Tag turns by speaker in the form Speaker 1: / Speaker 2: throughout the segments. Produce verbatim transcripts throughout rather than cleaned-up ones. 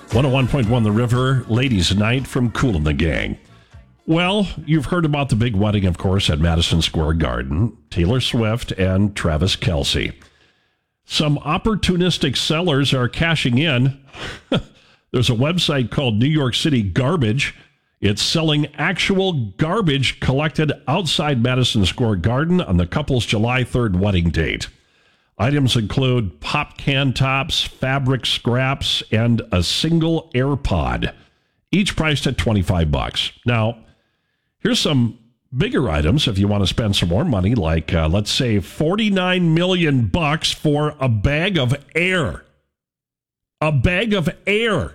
Speaker 1: one oh one point one The River, Ladies Night from Kool and the Gang. Well, you've heard about the big wedding, of course, at Madison Square Garden. Taylor Swift and Travis Kelce. Some opportunistic sellers are cashing in. There's a website called New York City Garbage. It's selling actual garbage collected outside Madison Square Garden on the couple's July third wedding date. Items include pop can tops, fabric scraps, and a single AirPod, each priced at twenty-five bucks. Now, here's some bigger items if you want to spend some more money, like, uh, let's say, forty-nine million bucks for a bag of air. A bag of air.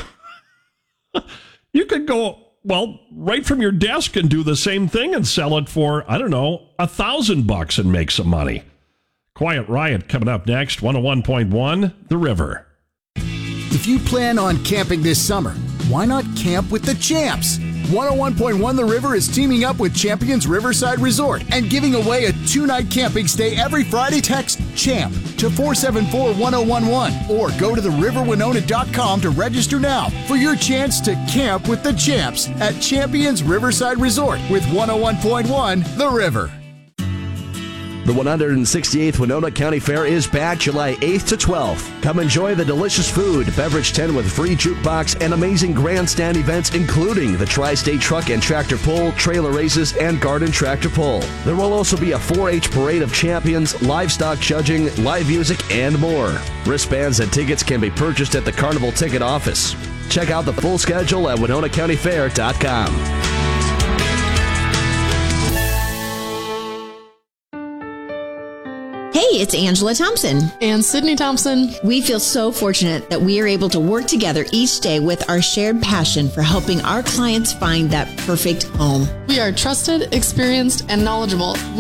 Speaker 1: You could go, well, right from your desk and do the same thing and sell it for, I don't know, a thousand bucks and make some money. Quiet Riot coming up next, one oh one point one The River.
Speaker 2: If you plan on camping this summer, why not camp with the champs? one oh one point one The River is teaming up with Champions Riverside Resort and giving away a two-night camping stay every Friday. Text CHAMP to four seven four one oh one one or go to the river winona dot com to register now for your chance to camp with the champs at Champions Riverside Resort with one oh one point one The River.
Speaker 3: The one hundred sixty-eighth Winona County Fair is back July eighth to twelfth. Come enjoy the delicious food, beverage tent with free jukebox, and amazing grandstand events, including the Tri-State Truck and Tractor Pull, trailer races, and garden tractor pull. There will also be a four H parade of champions, livestock judging, live music, and more. Wristbands and tickets can be purchased at the Carnival Ticket Office. Check out the full schedule at winona county fair dot com.
Speaker 4: Hey, it's Angela Thompson.
Speaker 5: And Sydney Thompson.
Speaker 4: We feel so fortunate that we are able to work together each day with our shared passion for helping our clients find that perfect home.
Speaker 5: We are trusted, experienced, and knowledgeable.